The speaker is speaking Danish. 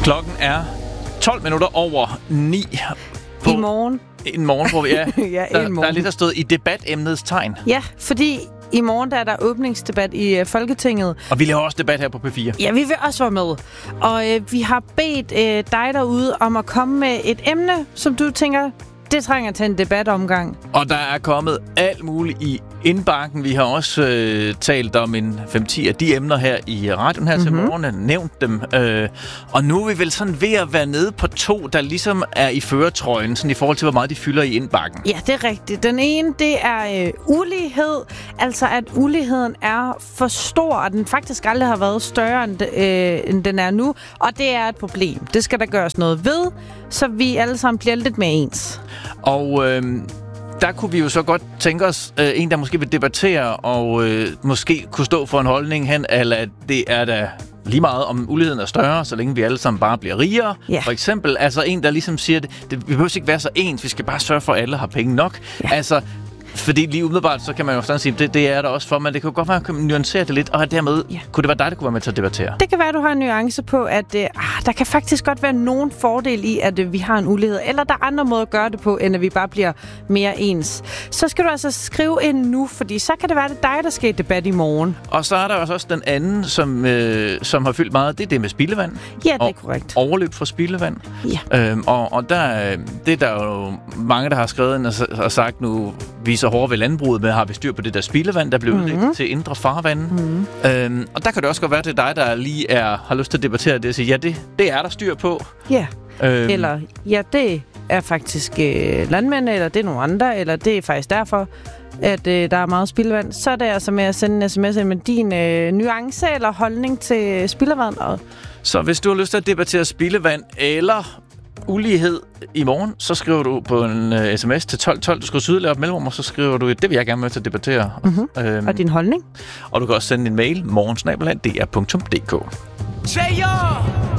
Klokken er 12 minutter over 9. I morgen. En morgen, hvor vi er. Der er lidt, der stået i debatemnets tegn. Ja, fordi i morgen der er der åbningsdebat i Folketinget. Og vi laver også debat her på P4. Ja, vi vil også være med. Og vi har bedt dig derude om at komme med et emne, som du tænker, det trænger til en debatomgang. Og der er kommet alt muligt i indbakken. Vi har også talt om en 5-10 af de emner her i radioen her til morgen, nævnt dem. Og nu er vi vel sådan ved at være nede på 2, der ligesom er i førertrøjen, sådan i forhold til, hvor meget de fylder i indbakken. Ja, det er rigtigt. Den ene, det er ulighed. Altså, at uligheden er for stor, og den faktisk aldrig har været større, end den er nu. Og det er et problem. Det skal der gøres noget ved, så vi alle sammen bliver lidt mere ens. Og der kunne vi jo så godt tænke os en, der måske vil debattere og måske kunne stå for en holdning hen, eller at det er da lige meget, om uligheden er større, så længe vi alle sammen bare bliver rigere. Yeah. For eksempel, altså en, der ligesom siger, vi behøver ikke være så ens, vi skal bare sørge for, at alle har penge nok. Yeah. Altså, fordi lige umiddelbart, så kan man jo sådan sige, det er der også for, men det kan jo godt være, at man kan nuancere det lidt, og dermed kunne det være dig, der kunne være med til at debattere. Det kan være, at du har en nuance på, at der kan faktisk godt være nogen fordel i, at vi har en ulighed, eller der er andre måder at gøre det på, end at vi bare bliver mere ens. Så skal du altså skrive ind nu, fordi så kan det være, at det er dig, der skal i debat i morgen. Og så er der også den anden, som har fyldt meget, det er det med spildevand. Ja, det er korrekt. Overløb fra spildevand. Ja. Og der, det er der jo mange, der har skrevet ind og sagt nu, vi så hårde ved landbruget med, har vi styr på det der spildevand, der bliver udlægget til indre farvande. Og der kan det også godt være, at det er dig, der lige har lyst til at debattere det og sige, ja, det er der styr på. Ja, eller ja, det er faktisk landmænd, eller det er nogle andre, eller det er faktisk derfor, at der er meget spildevand. Så er det altså med at sende en sms med din nuance eller holdning til spildevand. Så hvis du har lyst til at debattere spildevand eller ulighed i morgen, så skriver du på en sms til 1212. Du skriver sydligere mellemrum, og så skriver du, det vil jeg gerne med til at debattere. Og din holdning. Og du kan også sende en mail, morgen@dr.dk. Say yo!